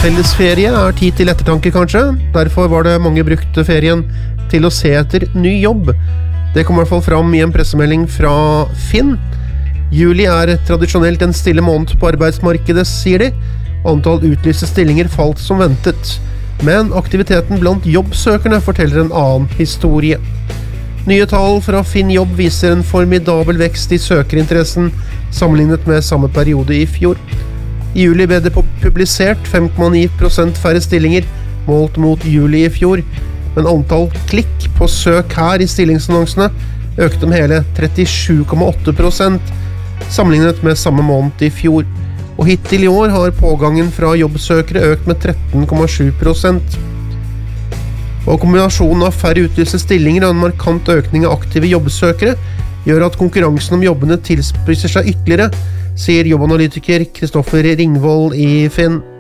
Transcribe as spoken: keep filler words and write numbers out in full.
Fellesferie er tid til ettertanke kanskje, derfor var det mange brukte ferien til å se etter ny jobb. Det kom i hvert fall fram i en pressemelding fra Finn. Juli er tradisjonelt en stille måned på arbeidsmarkedet, sier de. Antall utlyste stillinger falt som ventet. Men aktiviteten blant jobbsøkerne forteller en annen historie. Nye tall fra Finn Jobb viser en formidabel vekst i søkerinteressen sammenlignet med samme periode i fjor. I juli ble det publisert fem komma ni prosent færre stillinger målt mot juli i fjor, men antall klikk på søk her i stillingsannonsene økte med hele trettisju komma åtte prosent sammenlignet med samme måned i fjor. Og hittil i år har pågangen fra jobbsøkere økt med tretten komma sju prosent. Og kombinasjonen av færre utlyste stillinger og en markant økning av aktive jobbsøkere gjør at konkurransen om jobbene tilspisser seg ytterligere, sier jobbanalytiker Kristoffer Ringvold i Finn.